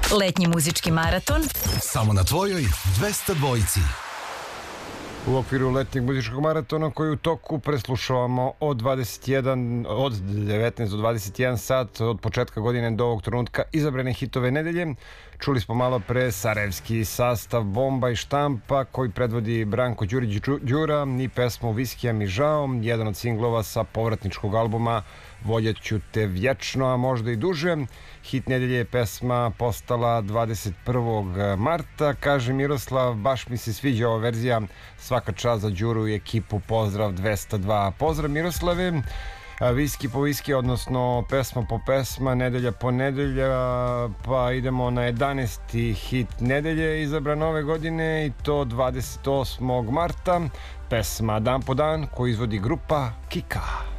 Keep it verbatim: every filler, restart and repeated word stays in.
Letnji muzički maraton. Samo na tvojoj dvesta dvojici. U okviru letnjeg muzičkog maratona koji u toku preslušavamo od dvadeset jedan, od devetnaest do dvadeset jedan sat od početka godine do ovog trenutka izabrane hitove nedelje. Čuli smo malo pre sarajevski sastav Bomba i Štampa koji predvodi Branko Đurić Đura i pesmu Viskija mi žao, jedan od singlova sa povratničkog albuma Voljeću te vječno, a možda i duže. Hit nedelje je pesma postala dvadeset prvog marta. Kaže Miroslav, baš mi se sviđa ova verzija, svaka čast za Đuru i ekipu, pozdrav dvesta dva. Pozdrav Miroslave. Viski po viski, odnosno pesma po pesma, nedelja po nedelja, pa idemo na jedanaesti hit nedelje izabran ove godine i to dvadeset osmog marta, pesma Dan po dan koju izvodi grupa Kika.